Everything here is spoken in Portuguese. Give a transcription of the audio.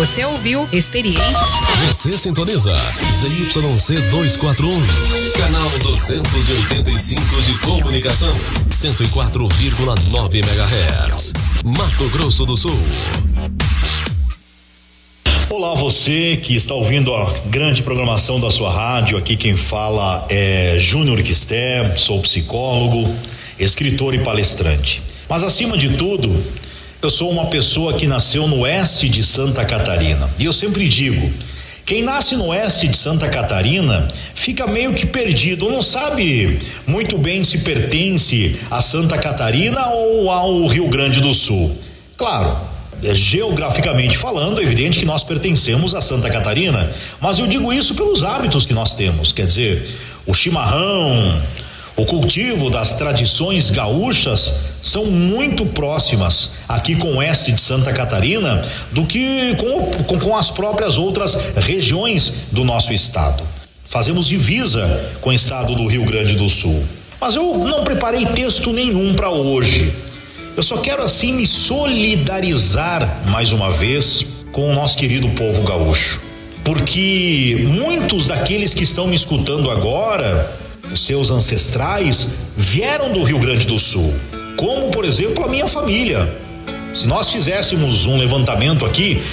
Você ouviu Experiência. Você sintoniza ZYC 241, canal 285 de comunicação, 104,9 MHz, Mato Grosso do Sul. Olá, você que está ouvindo a grande programação da sua rádio. Aqui quem fala é Júnior Quisté, sou psicólogo, escritor e palestrante. Mas acima de tudo, eu sou uma pessoa que nasceu no oeste de Santa Catarina. E eu sempre digo, quem nasce no oeste de Santa Catarina fica meio que perdido, não sabe muito bem se pertence a Santa Catarina ou ao Rio Grande do Sul. Claro, geograficamente falando, é evidente que nós pertencemos a Santa Catarina, mas eu digo isso pelos hábitos que nós temos, quer dizer, o chimarrão, o cultivo das tradições gaúchas são muito próximas aqui com o oeste de Santa Catarina do que com as próprias outras regiões do nosso estado. Fazemos divisa com o estado do Rio Grande do Sul. Mas eu não preparei texto nenhum para hoje. Eu só quero assim me solidarizar mais uma vez com o nosso querido povo gaúcho. Porque muitos daqueles que estão me escutando agora, os seus ancestrais, vieram do Rio Grande do Sul. Como, por exemplo, a minha família. Se nós fizéssemos um levantamento aqui,